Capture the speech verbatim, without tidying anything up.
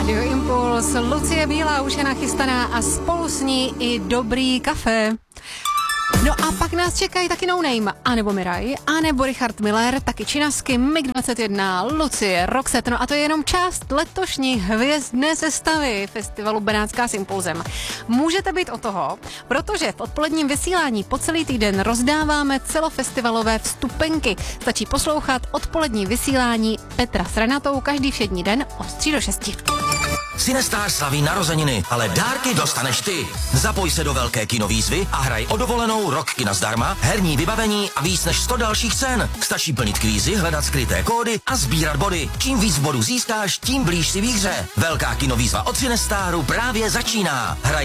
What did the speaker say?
Radio Impuls, Lucie Bílá už je nachystaná a spolu s ní i dobrý kafe. No a pak nás čekají taky No Name, anebo Miraj, anebo Richard Miller, taky Činasky, mig dvacet jedna, Lucie, Roxette, no a to je jenom část letošní hvězdné sestavy festivalu Benátská s Impulzem. Můžete být o toho, protože v odpoledním vysílání po celý týden rozdáváme celofestivalové vstupenky. Stačí poslouchat odpolední vysílání Petra s Renatou každý všední den od tří do šesti. Cinestar slaví narozeniny, ale dárky dostaneš ty. Zapoj se do velké kinovýzvy a hraj o dovolenou rok kina zdarma, herní vybavení a víc než sto dalších cen. Stačí plnit kvízy, hledat skryté kódy a sbírat body. Čím víc bodů získáš, tím blíž si výhře. Velká kinovýzva od Cinestaru právě začíná. Hraj